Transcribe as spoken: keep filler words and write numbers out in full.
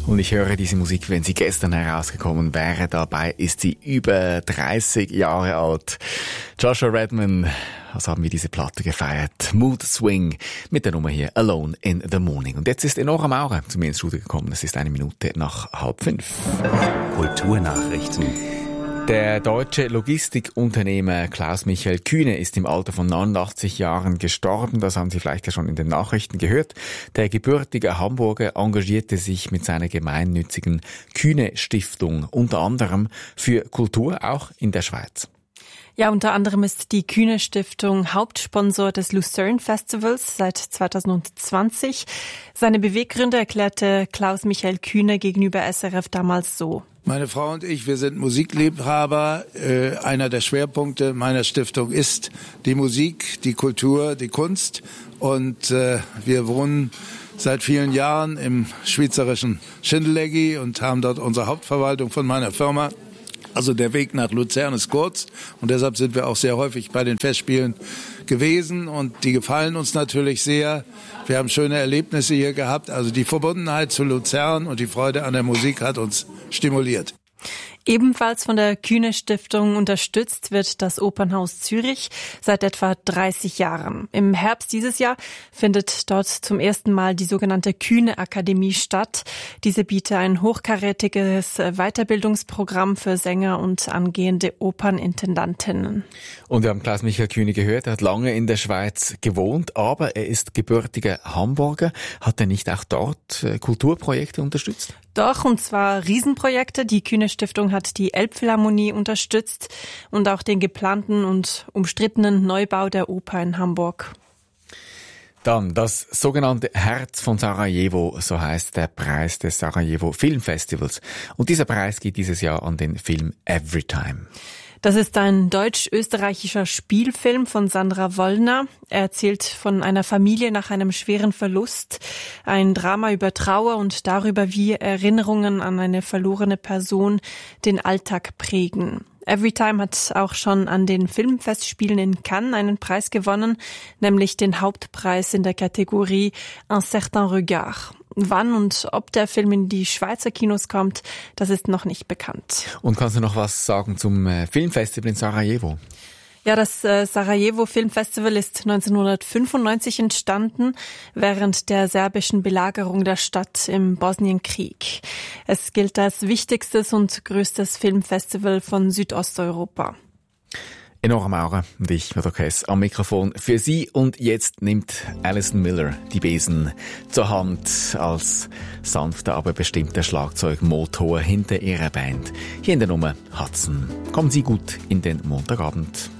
Und ich höre diese Musik, wenn sie gestern herausgekommen wäre. Dabei ist sie über dreißig Jahre alt. Joshua Redman, also haben wir diese Platte gefeiert. Mood Swing mit der Nummer hier Alone in the Morning. Und jetzt ist Enora Maurer zu mir ins Studio gekommen. Es ist eine Minute nach halb fünf. Kulturnachrichten. Der deutsche Logistikunternehmer Klaus-Michael Kühne ist im Alter von neunundachtzig Jahren gestorben. Das haben Sie vielleicht ja schon in den Nachrichten gehört. Der gebürtige Hamburger engagierte sich mit seiner gemeinnützigen Kühne-Stiftung unter anderem für Kultur, auch in der Schweiz. Ja, unter anderem ist die Kühne-Stiftung Hauptsponsor des Lucerne Festivals seit zweitausendzwanzig. Seine Beweggründe erklärte Klaus-Michael Kühne gegenüber S R F damals so. Meine Frau und ich, wir sind Musikliebhaber. Äh, einer der Schwerpunkte meiner Stiftung ist die Musik, die Kultur, die Kunst. Und äh, wir wohnen seit vielen Jahren im schweizerischen Schindellegi und haben dort unsere Hauptverwaltung von meiner Firma. Also der Weg nach Luzern ist kurz und deshalb sind wir auch sehr häufig bei den Festspielen gewesen und die gefallen uns natürlich sehr. Wir haben schöne Erlebnisse hier gehabt. Also die Verbundenheit zu Luzern und die Freude an der Musik hat uns stimuliert. Ebenfalls von der Kühne-Stiftung unterstützt wird das Opernhaus Zürich seit etwa dreißig Jahren. Im Herbst dieses Jahr findet dort zum ersten Mal die sogenannte Kühne-Akademie statt. Diese bietet ein hochkarätiges Weiterbildungsprogramm für Sänger und angehende Opernintendantinnen. Und wir haben Klaus-Michael Kühne gehört, er hat lange in der Schweiz gewohnt, aber er ist gebürtiger Hamburger. Hat er nicht auch dort Kulturprojekte unterstützt? Doch, und zwar Riesenprojekte. Die Kühne-Stiftung hat die Elbphilharmonie unterstützt und auch den geplanten und umstrittenen Neubau der Oper in Hamburg. Dann das sogenannte Herz von Sarajevo, so heißt der Preis des Sarajevo Filmfestivals. Und dieser Preis geht dieses Jahr an den Film Everytime. Das ist ein deutsch-österreichischer Spielfilm von Sandra Wollner. Er erzählt von einer Familie nach einem schweren Verlust, ein Drama über Trauer und darüber, wie Erinnerungen an eine verlorene Person den Alltag prägen. Everytime hat auch schon an den Filmfestspielen in Cannes einen Preis gewonnen, nämlich den Hauptpreis in der Kategorie Un certain regard. Wann und ob der Film in die Schweizer Kinos kommt, das ist noch nicht bekannt. Und kannst du noch was sagen zum Filmfestival in Sarajevo? Ja, das äh, Sarajevo Filmfestival ist neunzehnhundertfünfundneunzig entstanden, während der serbischen Belagerung der Stadt im Bosnienkrieg. Es gilt als wichtigstes und größtes Filmfestival von Südosteuropa. Enora Maurer und ich, Rodokes, am Mikrofon für Sie. Und jetzt nimmt Alison Miller die Besen zur Hand als sanfter, aber bestimmter Schlagzeugmotor hinter ihrer Band. Hier in der Nummer Hudson. Kommen Sie gut in den Montagabend.